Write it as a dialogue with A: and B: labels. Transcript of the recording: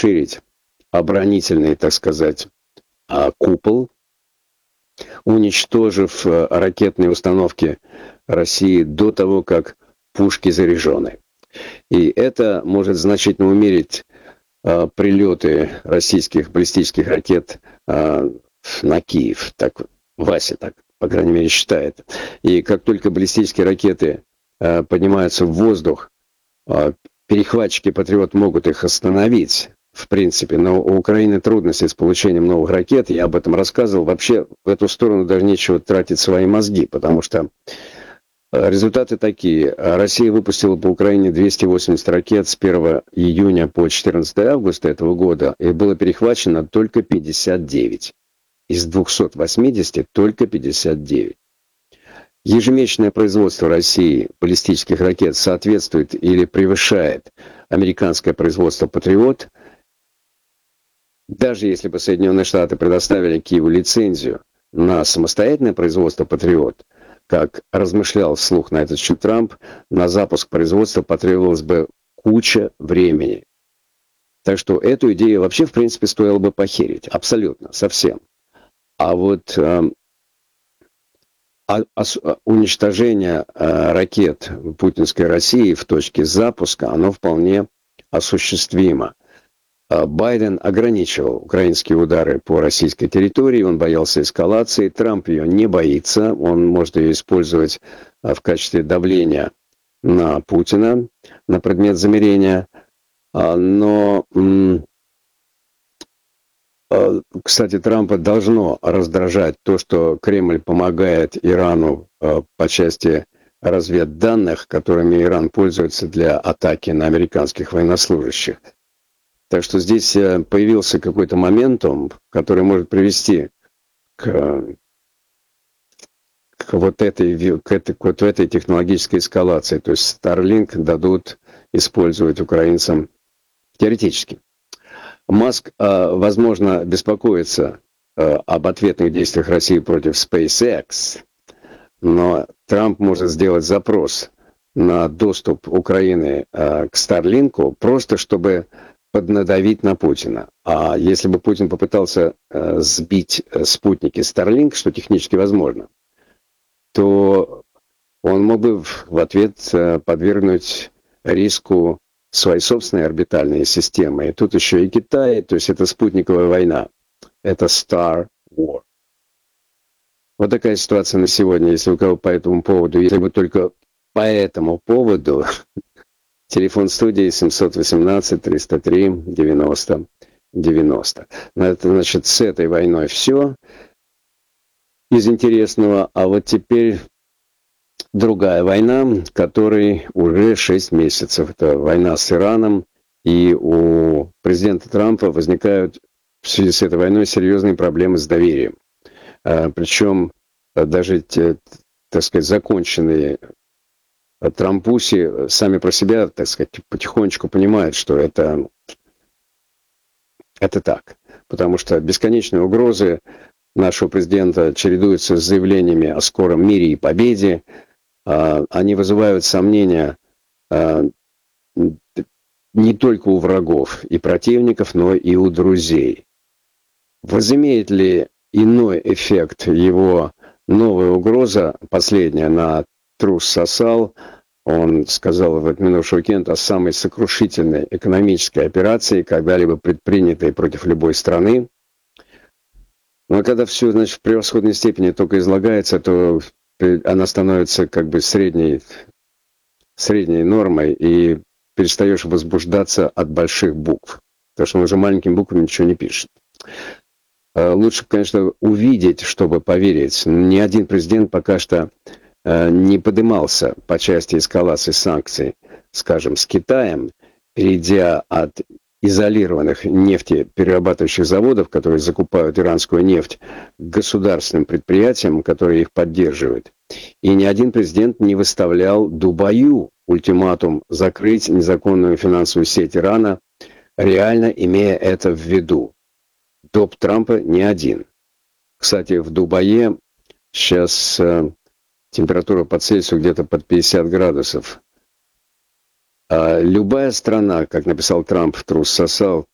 A: расширить оборонительный, так сказать, купол, уничтожив ракетные установки России до того, как пушки заряжены. И это может значительно умерить прилеты российских баллистических ракет на Киев. Так Вася так, по крайней мере, считает. И как только баллистические ракеты поднимаются в воздух, перехватчики «Патриот» могут их остановить, в принципе. Но у Украины трудности с получением новых ракет. Я об этом рассказывал. Вообще в эту сторону даже нечего тратить свои мозги, потому что результаты такие. Россия выпустила по Украине 280 ракет с 1 июня по 14 августа этого года, и было перехвачено только 59. Из 280 только 59. Ежемесячное производство России баллистических ракет соответствует или превышает американское производство «Патриот». Даже если бы Соединенные Штаты предоставили Киеву лицензию на самостоятельное производство «Патриот», как размышлял вслух на этот счет Трамп, на запуск производства потребовалось бы куча времени. Так что эту идею вообще, в принципе, стоило бы похерить. Абсолютно, совсем. А вот уничтожение ракет путинской России в точке запуска, оно вполне осуществимо. Байден ограничивал украинские удары по российской территории, он боялся эскалации, Трамп ее не боится, он может ее использовать в качестве давления на Путина, на предмет замирения, но, кстати, Трампа должно раздражать то, что Кремль помогает Ирану по части разведданных, которыми Иран пользуется для атаки на американских военнослужащих. Так что здесь появился какой-то моментум, который может привести к вот этой технологической эскалации. То есть Starlink дадут использовать украинцам теоретически. Маск, возможно, беспокоится об ответных действиях России против SpaceX, но Трамп может сделать запрос на доступ Украины к Starlink, просто чтобы поднадавить на Путина. А если бы Путин попытался сбить спутники Starlink, что технически возможно, то он мог бы в ответ подвергнуть риску свои собственные орбитальные системы. И тут еще и Китай, то есть это спутниковая война. Это Star War. Вот такая ситуация на сегодня. Если у кого по этому поводу, если бы только по этому поводу... Телефон студии 718-303-90-90. Это значит, с этой войной все из интересного. А вот теперь другая война, которой уже 6 месяцев. Это война с Ираном. И у президента Трампа возникают в связи с этой войной серьезные проблемы с доверием. Причем даже, так сказать, законченные Трампуси сами про себя, так сказать, потихонечку понимают, что это так. Потому что бесконечные угрозы нашего президента чередуются с заявлениями о скором мире и победе. Они вызывают сомнения не только у врагов и противников, но и у друзей. Возымеет ли иной эффект его новая угроза, последняя, на Трус Сосал? Он сказал в этот минувший уикенд о самой сокрушительной экономической операции, когда-либо предпринятой против любой страны. Но когда все, значит, в превосходной степени только излагается, то она становится как бы средней нормой, и перестаешь возбуждаться от больших букв. Потому что он уже маленькими буквами ничего не пишет. Лучше, конечно, увидеть, чтобы поверить. Ни один президент пока что не поднимался по части эскалации санкций, скажем, с Китаем, перейдя от изолированных нефтеперерабатывающих заводов, которые закупают иранскую нефть, к государственным предприятиям, которые их поддерживают. И ни один президент не выставлял Дубаю ультиматум закрыть незаконную финансовую сеть Ирана, реально имея это в виду. Доп. Трампа не один. Кстати, в Дубае сейчас температура по Цельсию где-то под 50 градусов. Любая страна, как написал Трамп в Трус Сосал,